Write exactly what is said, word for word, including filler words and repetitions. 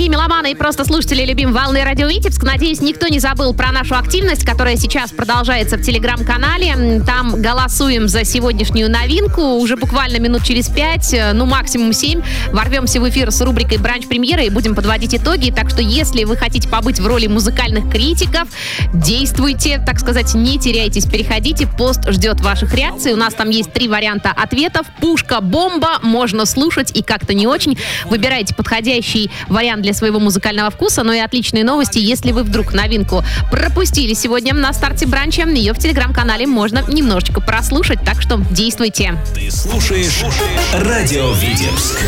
дорогие меломаны и просто слушатели любим волны Радио Витебск. Надеюсь, никто не забыл про нашу активность, которая сейчас продолжается в Телеграм-канале. Там голосуем за сегодняшнюю новинку. Уже буквально минут через пять, ну максимум семь, ворвемся в эфир с рубрикой «Бранч-премьера» и будем подводить итоги. Так что, если вы хотите побыть в роли музыкальных критиков, действуйте, так сказать, не теряйтесь, переходите. Пост ждет ваших реакций. У нас там есть три варианта ответов. Пушка, бомба, можно слушать и как-то не очень. Выбирайте подходящий вариант для своего музыкального вкуса. Ну и отличные новости, если вы вдруг новинку пропустили сегодня на старте бранча, ее в Телеграм-канале можно немножечко прослушать, так что действуйте. Ты слушаешь Радио Витебск.